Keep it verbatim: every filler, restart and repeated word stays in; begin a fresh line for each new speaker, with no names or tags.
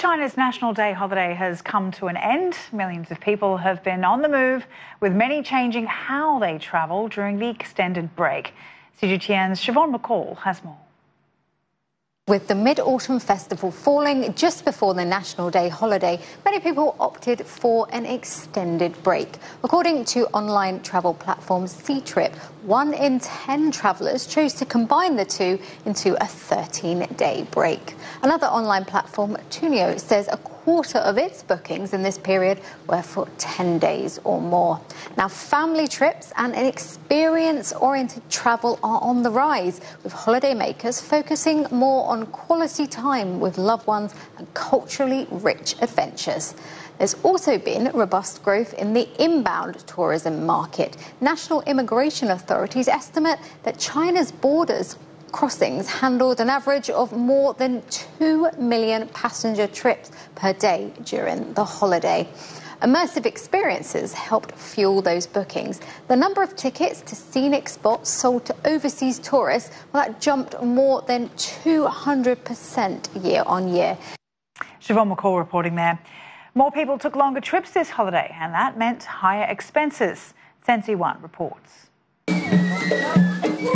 China's National Day holiday has come to an end. Millions of people have been on the move, with many changing how they travel during the extended break. C G T N's Siobhan McCall has more.
With the Mid-Autumn Festival falling just before the National Day holiday, many people opted for an extended break. According to online travel platform Ctrip, one in ten travellers chose to combine the two into a thirteen-day break. Another online platform, Tunio, says a quarter of its bookings in this period were for ten days or more. Now, family trips and experience-oriented travel are on the rise, with holidaymakers focusing more on quality time with loved ones and culturally rich adventures. There's also been robust growth in the inbound tourism market. National immigration authorities estimate that China's borders crossings handled an average of more than two million passenger trips per day during the holiday. Immersive experiences helped fuel those bookings. The number of tickets to scenic spots sold to overseas tourists, well, that jumped more than two hundred percent year on year.
Siobhan McCall reporting there. More people took longer trips this holiday, and that meant higher expenses. Sensi One reports.